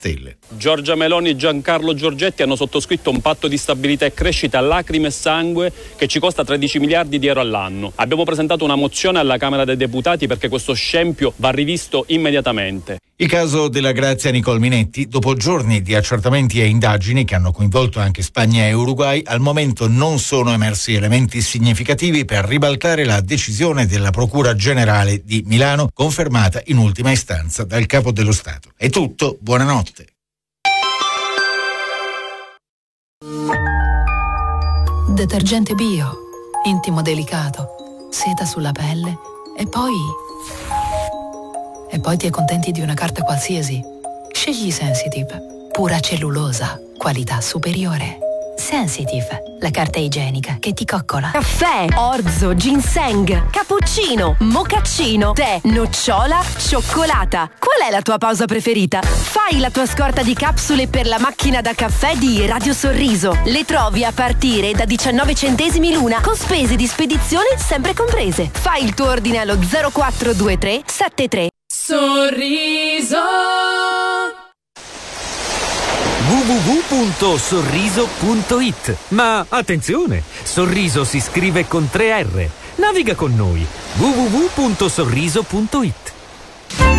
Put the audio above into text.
Stelle. Giorgia Meloni e Giancarlo Giorgetti hanno sottoscritto un patto di stabilità e crescita a lacrime e sangue che ci costa 13 miliardi di euro all'anno. Abbiamo presentato una mozione alla Camera dei Deputati perché questo scempio va rivisto immediatamente. Il caso della Grazia Nicole Minetti, dopo giorni di accertamenti e indagini che hanno coinvolto anche Spagna e Uruguay, al momento non sono emersi elementi significativi per ribaltare la decisione della Procura Generale di Milano, confermata in ultima istanza dal Capo dello Stato. È tutto, buonanotte. Detergente bio, intimo delicato, seta sulla pelle e poi ti accontenti di una carta qualsiasi. Scegli Sensitive, pura cellulosa, qualità superiore. Sensitive, la carta igienica che ti coccola. Caffè, orzo, ginseng, cappuccino, mocaccino, tè, nocciola, cioccolata. Qual è la tua pausa preferita? Fai la tua scorta di capsule per la macchina da caffè di Radio Sorriso. Le trovi a partire da 19 centesimi l'una, con spese di spedizione sempre comprese. Fai il tuo ordine allo 0423 73 Sorriso. www.sorriso.it. Ma attenzione, Sorriso si scrive con 3 R. Naviga con noi. www.sorriso.it.